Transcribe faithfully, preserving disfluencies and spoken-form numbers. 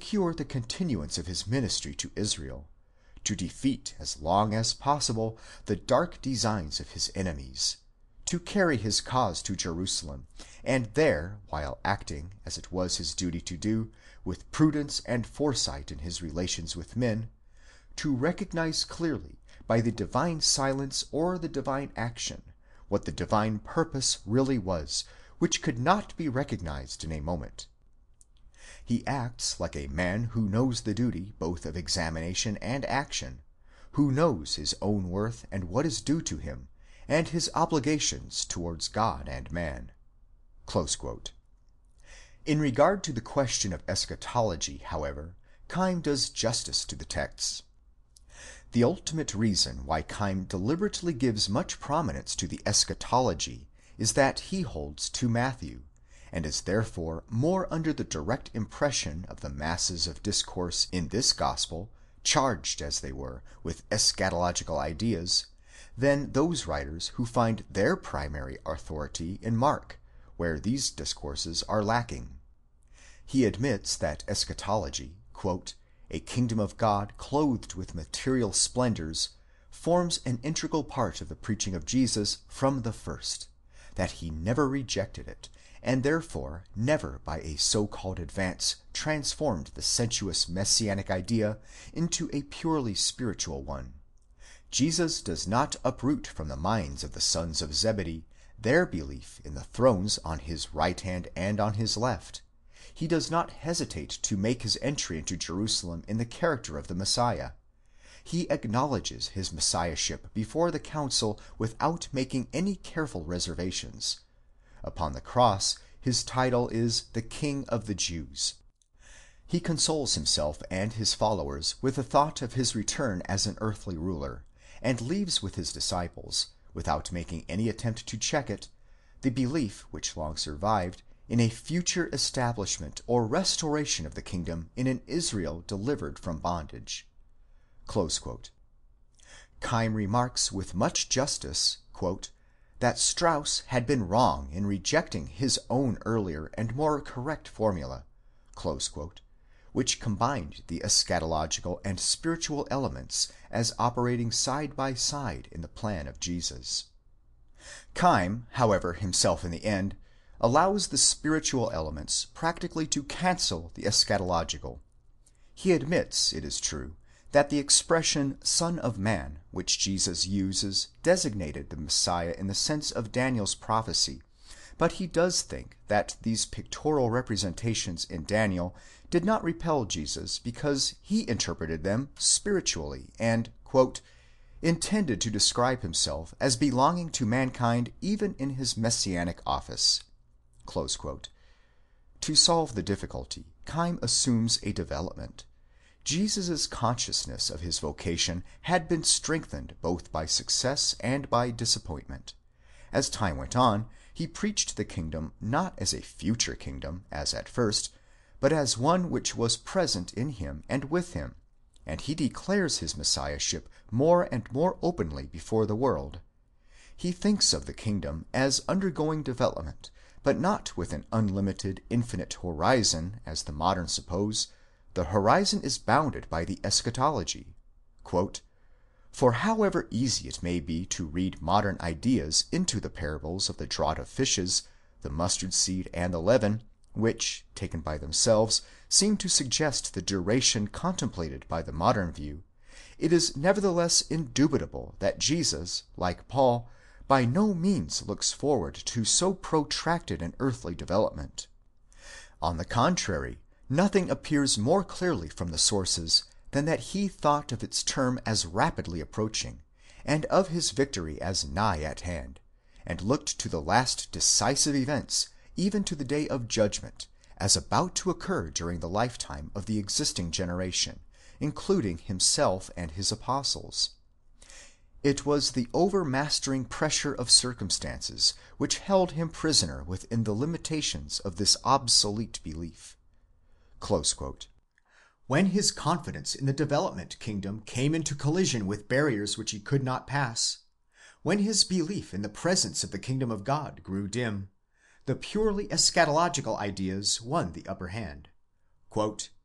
secure the continuance of his ministry to Israel, to defeat as long as possible the dark designs of his enemies, to carry his cause to Jerusalem, and there, while acting, as it was his duty to do, with prudence and foresight in his relations with men, to recognize clearly, by the divine silence or the divine action, what the divine purpose really was, which could not be recognized in a moment. He acts like a man who knows the duty both of examination and action, who knows his own worth and what is due to him, and his obligations towards God and man. Close quote. In regard to the question of eschatology, however, Keim does justice to the texts. The ultimate reason why Keim deliberately gives much prominence to the eschatology is that he holds to Matthew, and is therefore more under the direct impression of the masses of discourse in this gospel, charged as they were with eschatological ideas, than those writers who find their primary authority in Mark, where these discourses are lacking. He admits that eschatology, quote, a kingdom of God clothed with material splendors, forms an integral part of the preaching of Jesus from the first, that he never rejected it, and therefore never by a so-called advance transformed the sensuous messianic idea into a purely spiritual one. Jesus does not uproot from the minds of the sons of Zebedee their belief in the thrones on his right hand and on his left. He does not hesitate to make his entry into Jerusalem in the character of the Messiah. He acknowledges his Messiahship before the council without making any careful reservations. Upon the cross, his title is the King of the Jews. He consoles himself and his followers with the thought of his return as an earthly ruler, and leaves with his disciples, without making any attempt to check it, the belief which long survived in a future establishment or restoration of the kingdom in an Israel delivered from bondage. Close quote. Keim remarks with much justice, quote, that Strauss had been wrong in rejecting his own earlier and more correct formula, close quote, which combined the eschatological and spiritual elements as operating side by side in the plan of Jesus. Keim, however, himself in the end, allows the spiritual elements practically to cancel the eschatological. He admits, it is true, that the expression Son of Man, which Jesus uses, designated the Messiah in the sense of Daniel's prophecy, but he does think that these pictorial representations in Daniel did not repel Jesus because he interpreted them spiritually and, quote, intended to describe himself as belonging to mankind even in his messianic office. Close quote. To solve the difficulty, Keim assumes a development. Jesus' consciousness of his vocation had been strengthened both by success and by disappointment. As time went on, he preached the kingdom not as a future kingdom, as at first, but as one which was present in him and with him, and he declares his Messiahship more and more openly before the world. He thinks of the kingdom as undergoing development, but not with an unlimited, infinite horizon, as the moderns suppose. The horizon is bounded by the eschatology. Quote, for however easy it may be to read modern ideas into the parables of the draught of fishes, the mustard seed and the leaven, which, taken by themselves, seem to suggest the duration contemplated by the modern view, it is nevertheless indubitable that Jesus, like Paul, by no means looks forward to so protracted an earthly development. On the contrary, nothing appears more clearly from the sources than that he thought of its term as rapidly approaching, and of his victory as nigh at hand, and looked to the last decisive events, even to the day of judgment, as about to occur during the lifetime of the existing generation, including himself and his apostles. It was the overmastering pressure of circumstances which held him prisoner within the limitations of this obsolete belief. Close quote. When his confidence in the development kingdom came into collision with barriers which he could not pass, when his belief in the presence of the kingdom of God grew dim, the purely eschatological ideas won the upper hand. Quote,